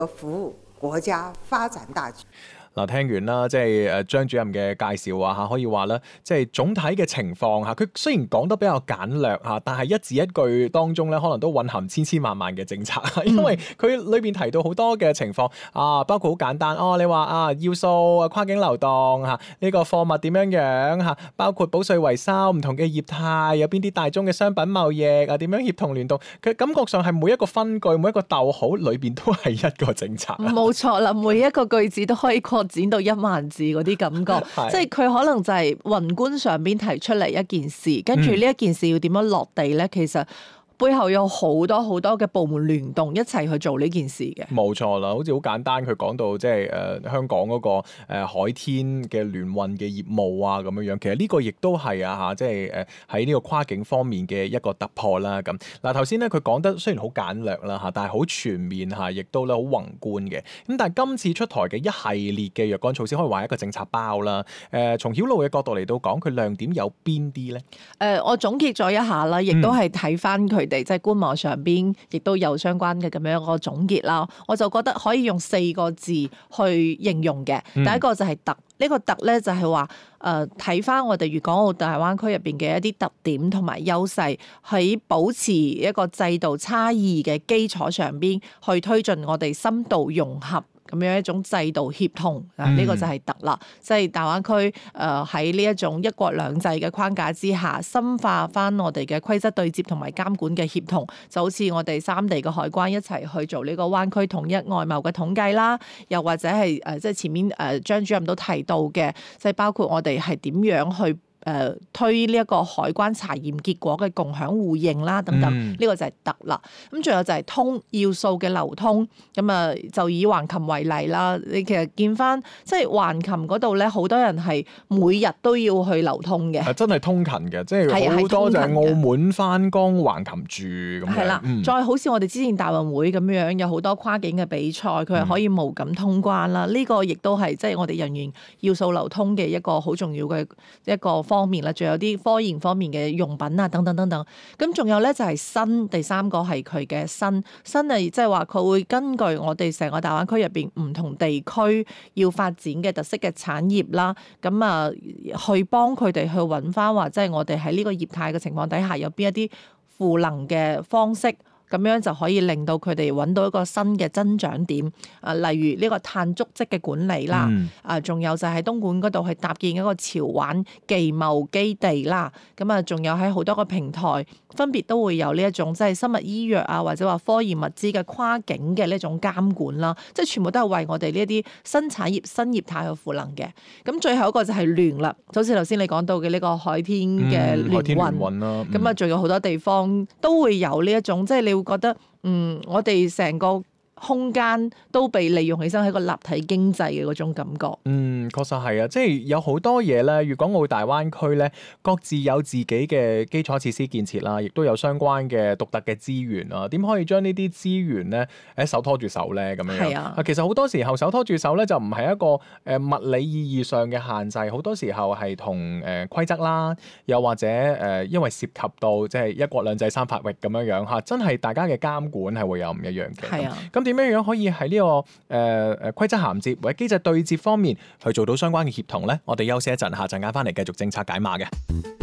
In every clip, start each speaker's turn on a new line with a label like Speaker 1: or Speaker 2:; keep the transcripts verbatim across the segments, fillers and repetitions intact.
Speaker 1: 服務國家發展大局。
Speaker 2: 嗱，聽完啦，即係誒張主任嘅介紹啊嚇，可以話咧，即係總體嘅情況嚇，佢雖然講得比較簡略嚇，但係一字一句當中咧，可能都蘊含千千萬萬嘅政策，因為佢裏邊提到好多嘅情況啊，包括好簡單哦，你話啊要素啊跨境流動嚇，呢個貨物點樣樣嚇，包括保稅維收唔同嘅業態，有邊啲大宗嘅商品貿易啊，點樣協同聯動，佢感覺上係每一個分句每一個逗號裏邊都係一個政策。
Speaker 3: 冇錯啦，每一個句子都可以擴展到一萬字嗰啲感覺，即係佢可能就係宏觀上邊提出嚟一件事，跟住呢一件事要點樣落地咧？其實背後有好多好多嘅部門聯動一齊去做呢件事嘅。冇
Speaker 2: 錯啦，好似好簡單，佢講到即係誒香港嗰個誒海天嘅聯運嘅業務啊咁樣樣，其實呢個亦都係啊嚇，即係誒喺呢個跨境方面嘅一個突破啦。咁嗱頭先咧佢講得雖然好簡略啦嚇，但係好全面嚇，亦都咧好宏觀嘅。咁但係今次出台嘅一系列嘅若干措施，可以話係一個政策包啦。誒從曉露嘅角度嚟到講，佢亮點有邊啲咧？誒、
Speaker 3: 呃、我總結咗一下啦，亦都係睇翻佢。即係官網上邊亦都有相關嘅咁樣一個總結啦，我就覺得可以用四個字去形容嘅。第一個就係特，呢個特咧就係話誒睇翻我哋粵港澳大灣區入邊嘅一啲特點同埋優勢，喺保持一個制度差異嘅基礎上邊去推進我哋深度融合。咁樣一種制度協同啊，呢、這個就係特啦，即係大灣區誒喺呢一種一國兩制嘅框架之下，深化翻我哋嘅規則對接同埋監管嘅協同，就好似我哋三地嘅海關一齊去做呢個灣區統一外貿嘅統計啦，又或者係誒即係前面誒張主任都提到嘅，即係包括我哋係點樣去。誒、呃、推呢一個海關查驗結果嘅共享互認啦，等等，呢、嗯、個就係特啦。咁仲有就係通要素嘅流通，咁啊就以橫琴為例啦。你其實見翻即係橫琴嗰度咧，好多人係每日都要去流通嘅，
Speaker 2: 真係通勤嘅，即係好多就係澳門翻工橫琴住咁樣。係啦，
Speaker 3: 嗯、再好似我哋之前大運會咁樣，有好多跨境嘅比賽，佢係可以無感通關啦。呢、嗯、個亦都係即係我哋人員要素流通嘅一個好重要嘅一個方面啦，仲有啲科研方面嘅用品啊，等等等等。咁仲有咧就係新，第三個係佢嘅新新係即係話佢會根據我哋成個大灣區入邊唔同地區要發展嘅特色嘅產業啦，咁啊去幫佢哋去揾翻話，即係我哋喺呢個業態嘅情況底下有邊一啲賦能嘅方式。咁樣就可以令到佢哋揾到一個新嘅增長點，啊，例如呢個碳足跡嘅管理啦，嗯、啊，仲有就喺東莞嗰度去搭建一個潮玩技貿基地啦，咁啊，仲有喺好多個平台分別都會有呢一種即係生物醫藥啊，或者話科研物資嘅跨境嘅呢種監管啦，即係全部都係為我哋呢一啲新產業新業態去賦能嘅。咁最後一個就係聯啦，就好似頭先你講到嘅呢個海天嘅聯運，海天聯運啦，咁啊，仲有好多地方都會有呢一種即係你。覺得嗯，我哋成個空間都被利用起身，係一個立體經濟嘅嗰種感覺。
Speaker 2: 嗯，確實係啊，即係有好多嘢咧，粵港澳大灣區咧，各自有自己嘅基礎設施建設啦，亦都有相關嘅獨特嘅資源啊。點可以將呢啲資源咧喺手拖住手咧？咁樣樣啊，其實好多時候手拖住手咧，就唔係一個誒物理意義上嘅限制，好多時候係同誒規則啦，又或者誒、呃、因為涉及到即係一國兩制三法域咁樣樣嚇，真係大家嘅監管係會有唔一樣嘅。係啊，咁點樣樣可以喺呢、這個誒誒、呃、規則銜接或者機制對接方面去做到相關嘅協同咧？我哋休息一陣，下陣間翻嚟繼續政策解碼嘅。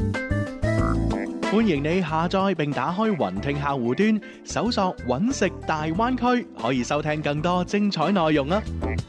Speaker 4: 歡迎你下載並打開雲聽客戶端，搜索揾食大灣區，可以收聽更多精彩內容啊！